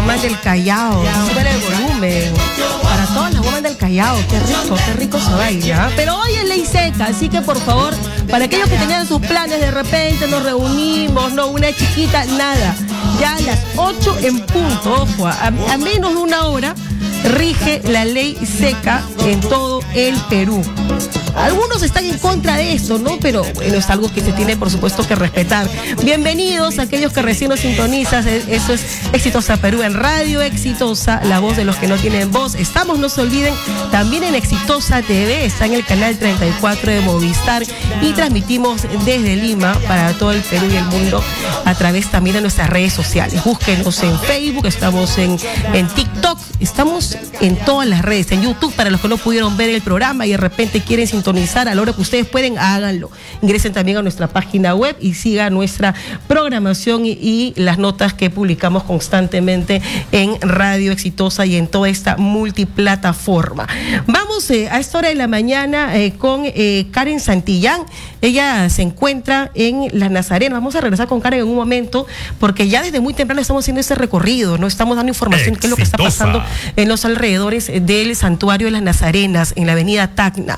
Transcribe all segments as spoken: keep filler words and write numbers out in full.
woman del Callao. Súbele el volumen. Para todas las woman del Callao. Qué rico, qué rico se baila. Pero hoy es ley seca, así que por favor, para aquellos que tenían sus planes, de repente nos reunimos, no, una chiquita, nada. Ya a las ocho en punto, ojo, a, a menos de una hora, rige la ley seca en todo el Perú. Algunos están en contra de esto, ¿no? Pero bueno, es algo que se tiene, por supuesto, que respetar. Bienvenidos a aquellos que recién nos sintonizan. Eso es Exitosa Perú en Radio Exitosa, la voz de los que no tienen voz. Estamos, no se olviden, también en Exitosa T V. Está en el canal treinta y cuatro de Movistar y transmitimos desde Lima para todo el Perú y el mundo a través también de nuestras redes sociales. Búsquenos en Facebook, estamos en, en TikTok, estamos en todas las redes, en YouTube, para los que no pudieron ver el programa y de repente quieren sintonizar a la hora que ustedes pueden, háganlo. Ingresen también a nuestra página web y sigan nuestra programación y, y las notas que publicamos constantemente en Radio Exitosa y en toda esta multiplataforma. Vamos eh, a esta hora de la mañana eh, con eh, Karen Santillán. Ella se encuentra en Las Nazarenas. Vamos a regresar con Karen en un momento, porque ya desde muy temprano estamos haciendo ese recorrido, no estamos dando información de qué es lo que está pasando en los alrededores del Santuario de las Nazarenas, en la avenida Tacna.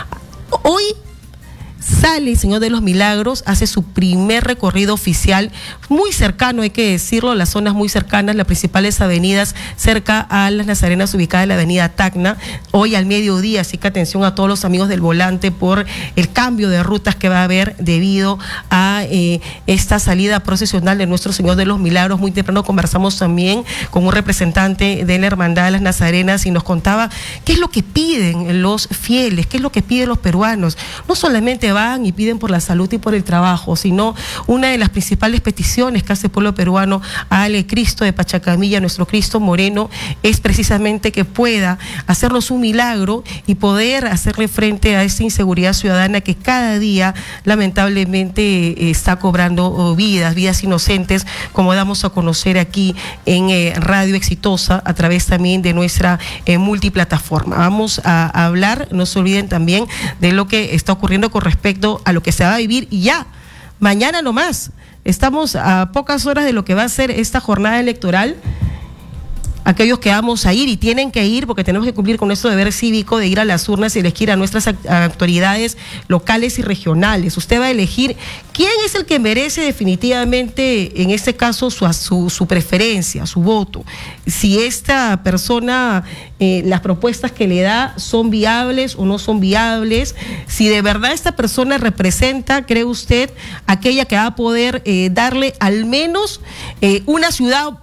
Hoy sale el Señor de los Milagros, hace su primer recorrido oficial, muy cercano, hay que decirlo, las zonas muy cercanas, las principales avenidas cerca a las Nazarenas, ubicada en la avenida Tacna, hoy al mediodía, así que atención a todos los amigos del volante por el cambio de rutas que va a haber debido a eh, esta salida procesional de nuestro Señor de los Milagros. Muy temprano conversamos también con un representante de la Hermandad de las Nazarenas y nos contaba qué es lo que piden los fieles, qué es lo que piden los peruanos. No solamente van y piden por la salud y por el trabajo, sino una de las principales peticiones que hace el pueblo peruano al Cristo de Pachacamilla, nuestro Cristo Moreno, es precisamente que pueda hacernos un milagro y poder hacerle frente a esta inseguridad ciudadana que cada día lamentablemente está cobrando vidas, vidas inocentes, como damos a conocer aquí en eh, Radio Exitosa a través también de nuestra eh, multiplataforma. Vamos a, a hablar, no se olviden también de lo que está ocurriendo con respecto respecto a lo que se va a vivir ya, mañana nomás. Estamos a pocas horas de lo que va a ser esta jornada electoral. Aquellos que vamos a ir y tienen que ir, porque tenemos que cumplir con nuestro deber cívico de ir a las urnas y elegir a nuestras autoridades locales y regionales. Usted va a elegir quién es el que merece definitivamente, en este caso, su, su, su preferencia, su voto. Si esta persona, eh, las propuestas que le da son viables o no son viables, si de verdad esta persona representa, cree usted, aquella que va a poder eh, darle al menos eh, una ciudad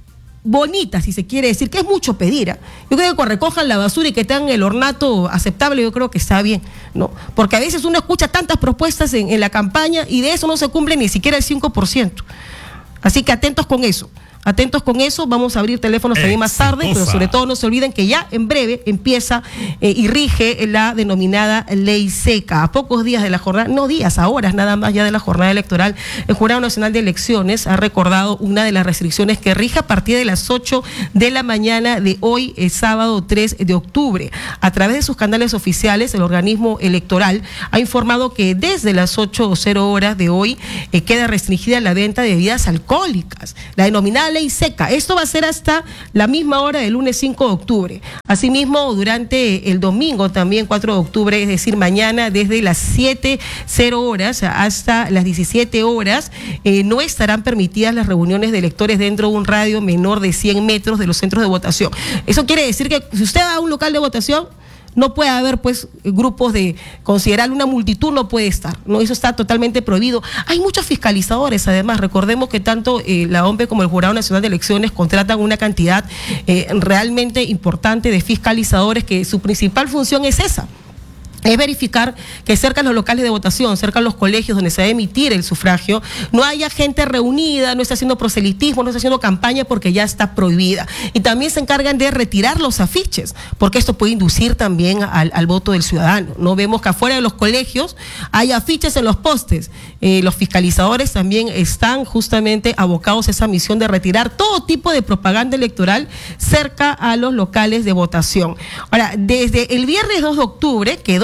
bonita, si se quiere decir, que es mucho pedir. ¿eh? Yo creo que cuando recojan la basura y que tengan el ornato aceptable, yo creo que está bien, ¿no? Porque a veces uno escucha tantas propuestas en, en la campaña y de eso no se cumple ni siquiera el cinco por ciento. Así que atentos con eso. Atentos con eso, vamos a abrir teléfonos también más tarde, pero sobre todo no se olviden que ya en breve empieza eh, y rige la denominada ley seca. A pocos días de la jornada, no días, a horas nada más ya de la jornada electoral, el Jurado Nacional de Elecciones ha recordado una de las restricciones que rige a partir de las ocho de la mañana de hoy, el sábado tres de octubre. A través de sus canales oficiales, el organismo electoral ha informado que desde las ocho horas de hoy eh, queda restringida la venta de bebidas alcohólicas. La denominada ley seca. Esto va a ser hasta la misma hora del lunes cinco de octubre. Asimismo, durante el domingo también cuatro de octubre, es decir, mañana desde las siete horas hasta las diecisiete horas, eh, no estarán permitidas las reuniones de electores dentro de un radio menor de cien metros de los centros de votación. Eso quiere decir que si usted va a un local de votación, no puede haber pues grupos de considerar una multitud, no puede estar, ¿no? Eso está totalmente prohibido. Hay muchos fiscalizadores, además, recordemos que tanto eh, la O M P E como el Jurado Nacional de Elecciones contratan una cantidad eh, realmente importante de fiscalizadores que su principal función es esa. Es verificar que cerca de los locales de votación, cerca de los colegios donde se va a emitir el sufragio, no haya gente reunida, no esté haciendo proselitismo, no esté haciendo campaña porque ya está prohibida. Y también se encargan de retirar los afiches, porque esto puede inducir también al, al voto del ciudadano. No vemos que afuera de los colegios hay afiches en los postes. Eh, los fiscalizadores también están justamente abocados a esa misión de retirar todo tipo de propaganda electoral cerca a los locales de votación. Ahora, desde el viernes dos de octubre quedó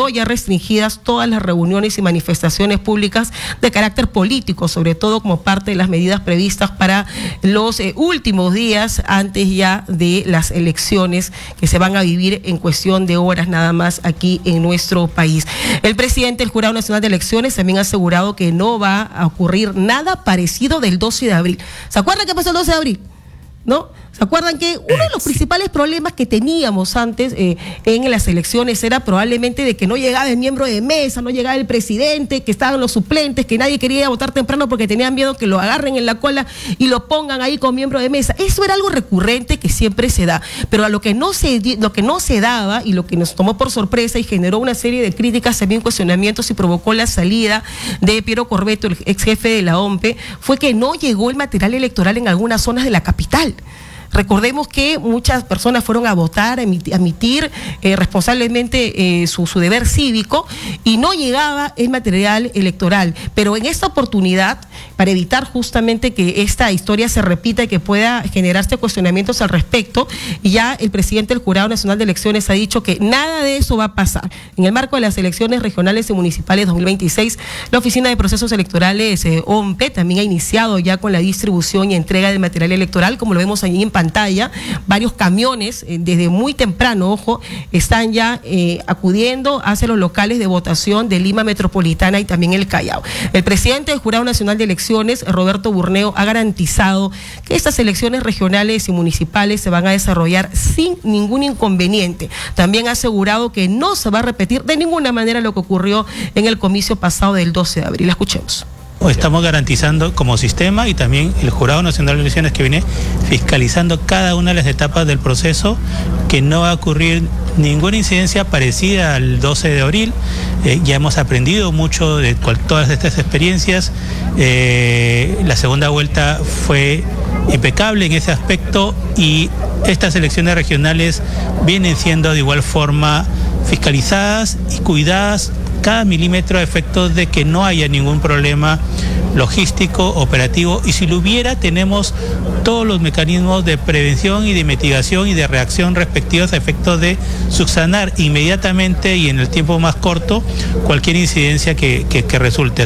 quedó ya restringidas todas las reuniones y manifestaciones públicas de carácter político, sobre todo como parte de las medidas previstas para los eh, últimos días antes ya de las elecciones que se van a vivir en cuestión de horas nada más aquí en nuestro país. El presidente del Jurado Nacional de Elecciones también ha asegurado que no va a ocurrir nada parecido del doce de abril. ¿Se acuerdan qué pasó el doce de abril? ¿No? ¿Se acuerdan que uno de los principales problemas que teníamos antes eh, en las elecciones era probablemente de que no llegaba el miembro de mesa, no llegaba el presidente, que estaban los suplentes, que nadie quería votar temprano porque tenían miedo que lo agarren en la cola y lo pongan ahí como miembro de mesa? Eso era algo recurrente que siempre se da, pero a lo que no se, lo que no se daba y lo que nos tomó por sorpresa y generó una serie de críticas, también cuestionamientos y provocó la salida de Piero Corvetto, el ex jefe de la O M P E, fue que no llegó el material electoral en algunas zonas de la capital. Recordemos que muchas personas fueron a votar, a emitir, a emitir eh, responsablemente eh, su, su deber cívico y no llegaba el material electoral. Pero en esta oportunidad, para evitar justamente que esta historia se repita y que pueda generarse cuestionamientos al respecto, ya el presidente del Jurado Nacional de Elecciones ha dicho que nada de eso va a pasar. En el marco de las elecciones regionales y municipales dos mil veintiséis, la Oficina de Procesos Electorales eh, O M P E también ha iniciado ya con la distribución y entrega del material electoral, como lo vemos ahí en pantalla. pantalla, varios camiones eh, desde muy temprano, ojo, están ya eh, acudiendo hacia los locales de votación de Lima Metropolitana y también el Callao. El presidente del Jurado Nacional de Elecciones, Roberto Burneo, ha garantizado que estas elecciones regionales y municipales se van a desarrollar sin ningún inconveniente. También ha asegurado que no se va a repetir de ninguna manera lo que ocurrió en el comicio pasado del doce de abril. Escuchemos. Estamos garantizando como sistema y también el Jurado Nacional de Elecciones, que viene fiscalizando cada una de las etapas del proceso, que no va a ocurrir ninguna incidencia parecida al doce de abril. Eh, ya hemos aprendido mucho de cual, todas estas experiencias. Eh, la segunda vuelta fue impecable en ese aspecto y estas elecciones regionales vienen siendo de igual forma fiscalizadas y cuidadas cada milímetro a efectos de que no haya ningún problema logístico, operativo, y si lo hubiera, tenemos todos los mecanismos de prevención y de mitigación y de reacción respectivos a efectos de subsanar inmediatamente y en el tiempo más corto cualquier incidencia que, que, que resulte.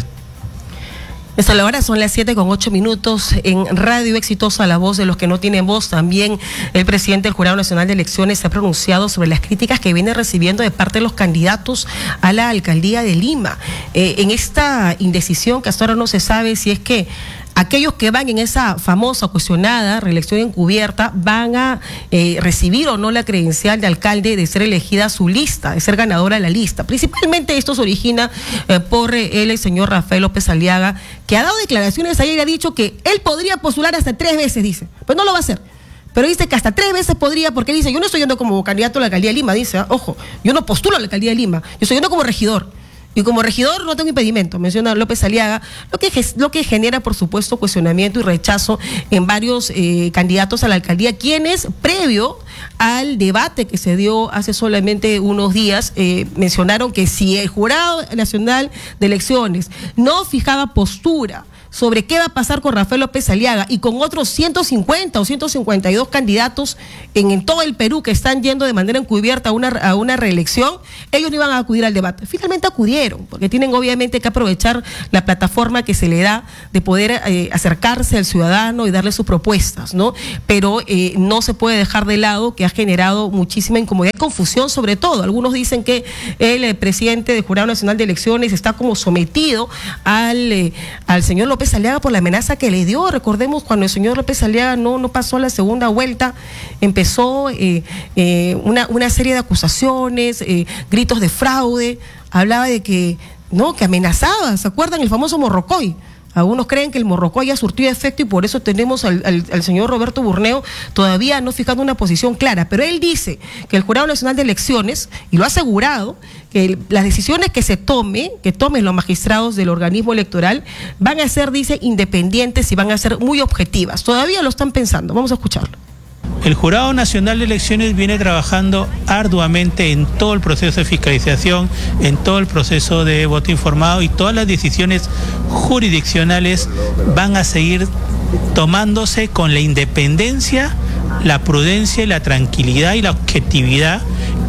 Hasta la hora son las siete con ocho minutos en Radio Exitosa, la voz de los que no tienen voz. También el presidente del Jurado Nacional de Elecciones se ha pronunciado sobre las críticas que viene recibiendo de parte de los candidatos a la alcaldía de Lima. Eh, en esta indecisión que hasta ahora no se sabe si es que aquellos que van en esa famosa cuestionada reelección encubierta van a eh, recibir o no la credencial de alcalde de ser elegida su lista, de ser ganadora de la lista. Principalmente esto se origina eh, por eh, él, el señor Rafael López Aliaga, que ha dado declaraciones ayer y ha dicho que él podría postular hasta tres veces, dice. Pues no lo va a hacer. Pero dice que hasta tres veces podría, porque dice, yo no estoy yendo como candidato a la alcaldía de Lima, dice, ¿eh? Ojo, yo no postulo a la alcaldía de Lima, yo estoy yendo como regidor. Y como regidor no tengo impedimento, menciona López Aliaga, lo que, lo que genera, por supuesto, cuestionamiento y rechazo en varios eh, candidatos a la alcaldía, quienes, previo al debate que se dio hace solamente unos días, eh, mencionaron que si el Jurado Nacional de Elecciones no fijaba postura sobre qué va a pasar con Rafael López Aliaga y con otros ciento cincuenta o ciento cincuenta y dos candidatos en, en todo el Perú que están yendo de manera encubierta a una, a una reelección, ellos no iban a acudir al debate. Finalmente acudieron, porque tienen obviamente que aprovechar la plataforma que se le da de poder eh, acercarse al ciudadano y darle sus propuestas, ¿no? Pero eh, no se puede dejar de lado que ha generado muchísima incomodidad y confusión, sobre todo. Algunos dicen que el, el presidente del Jurado Nacional de Elecciones está como sometido al, eh, al señor López Aliaga por la amenaza que le dio. Recordemos cuando el señor López Aliaga no, no pasó a la segunda vuelta, empezó eh, eh, una, una serie de acusaciones, eh, gritos de fraude, hablaba de que, no, que amenazaba, ¿se acuerdan? El famoso Morrocoy. Algunos creen que el Morrocoy ya surtió efecto y por eso tenemos al, al, al señor Roberto Burneo todavía no fijando una posición clara. Pero él dice que el Jurado Nacional de Elecciones, y lo ha asegurado, que el, las decisiones que se tome, que tomen los magistrados del organismo electoral, van a ser, dice, independientes y van a ser muy objetivas. Todavía lo están pensando. Vamos a escucharlo. El Jurado Nacional de Elecciones viene trabajando arduamente en todo el proceso de fiscalización, en todo el proceso de voto informado, y todas las decisiones jurisdiccionales van a seguir tomándose con la independencia, la prudencia, la tranquilidad y la objetividad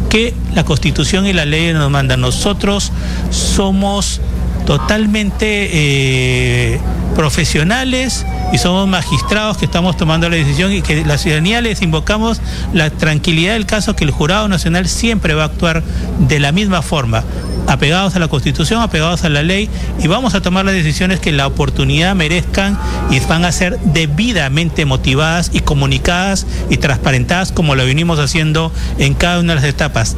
que la Constitución y la ley nos mandan. Nosotros somos totalmente eh, profesionales y somos magistrados que estamos tomando la decisión, y que la ciudadanía les invocamos la tranquilidad del caso, que el Jurado Nacional siempre va a actuar de la misma forma, apegados a la Constitución, apegados a la ley, y vamos a tomar las decisiones que la oportunidad merezcan y van a ser debidamente motivadas y comunicadas y transparentadas, como lo venimos haciendo en cada una de las etapas.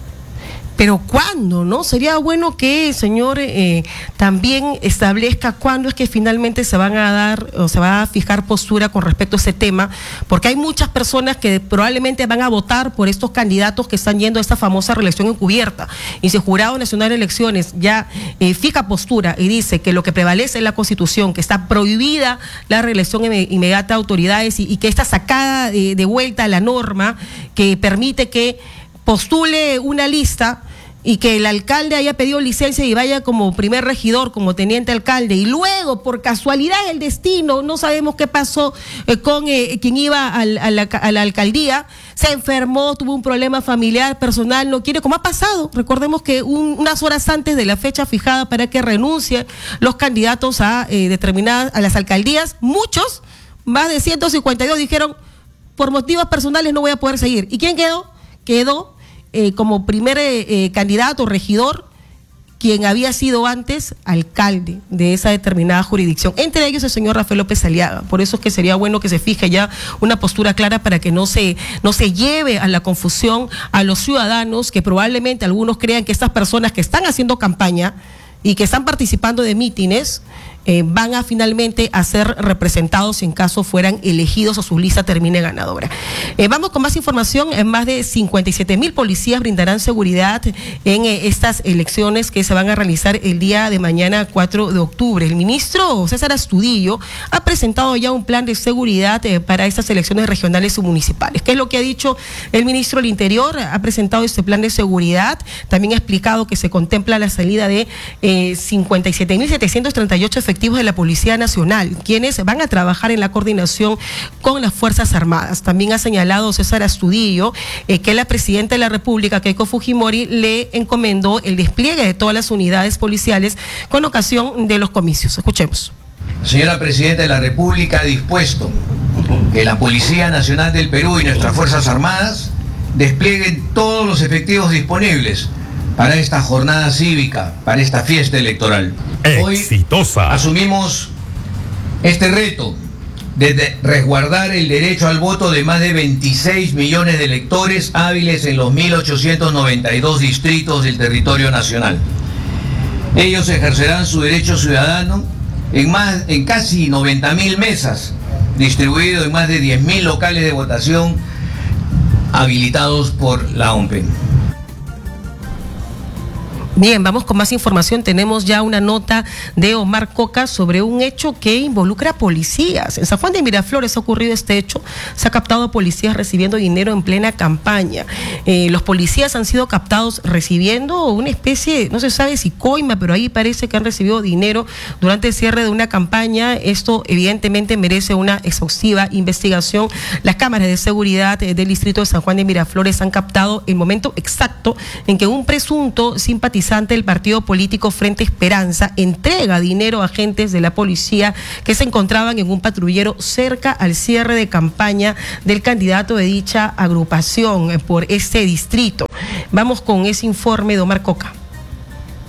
Pero ¿cuándo, no? Sería bueno que el señor eh, también establezca cuándo es que finalmente se van a dar o se va a fijar postura con respecto a ese tema, porque hay muchas personas que probablemente van a votar por estos candidatos que están yendo a esta famosa reelección encubierta. Y si el Jurado Nacional de Elecciones ya eh, fija postura y dice que lo que prevalece es la Constitución, que está prohibida la reelección inmediata de autoridades y, y que está sacada de, de vuelta la norma que permite que postule una lista y que el alcalde haya pedido licencia y vaya como primer regidor, como teniente alcalde, y luego, por casualidad del destino, no sabemos qué pasó eh, con eh, quien iba al, a, la, a la alcaldía, se enfermó, tuvo un problema familiar, personal, no quiere, como ha pasado. Recordemos que un, unas horas antes de la fecha fijada para que renuncien los candidatos a eh, determinadas, a las alcaldías, muchos, más de ciento cincuenta y dos, dijeron, por motivos personales no voy a poder seguir. ¿Y quién quedó? Quedó Eh, como primer eh, eh, candidato, regidor, quien había sido antes alcalde de esa determinada jurisdicción, entre ellos el señor Rafael López Aliaga. Por eso es que sería bueno que se fije ya una postura clara para que no se, no se lleve a la confusión a los ciudadanos, que probablemente algunos crean que estas personas que están haciendo campaña y que están participando de mítines Eh, van a finalmente a ser representados en caso fueran elegidos o su lista termine ganadora. Eh, vamos con más información. En más de cincuenta y siete mil policías brindarán seguridad en eh, estas elecciones que se van a realizar el día de mañana, cuatro de octubre. El ministro César Astudillo ha presentado ya un plan de seguridad eh, para estas elecciones regionales y municipales. ¿Qué es lo que ha dicho el ministro del Interior? Ha presentado este plan de seguridad. También ha explicado que se contempla la salida de eh, cincuenta y siete mil setecientos treinta y ocho efectivos efectivos de la Policía Nacional, quienes van a trabajar en la coordinación con las Fuerzas Armadas. También ha señalado César Astudillo eh, que la Presidenta de la República, Keiko Fujimori, le encomendó el despliegue de todas las unidades policiales con ocasión de los comicios. Escuchemos. Señora Presidenta de la República, ha dispuesto que la Policía Nacional del Perú y nuestras Fuerzas Armadas desplieguen todos los efectivos disponibles para esta jornada cívica, para esta fiesta electoral. Hoy exitosa. Asumimos este reto de resguardar el derecho al voto de más de veintiséis millones de electores hábiles en los mil ochocientos noventa y dos distritos del territorio nacional. Ellos ejercerán su derecho ciudadano en, más, en casi noventa mil mesas, distribuidos en más de diez mil locales de votación habilitados por la O M P E. Bien, vamos con más información. Tenemos ya una nota de Omar Coca sobre un hecho que involucra a policías. En San Juan de Miraflores ha ocurrido este hecho. Se ha captado a policías recibiendo dinero en plena campaña. Eh, los policías han sido captados recibiendo una especie, no se sabe si coima, pero ahí parece que han recibido dinero durante el cierre de una campaña. Esto evidentemente merece una exhaustiva investigación. Las cámaras de seguridad del distrito de San Juan de Miraflores han captado el momento exacto en que un presunto simpatizante del partido político Frente Esperanza entrega dinero a agentes de la policía que se encontraban en un patrullero cerca al cierre de campaña del candidato de dicha agrupación por este distrito. Vamos con ese informe de Omar Coca.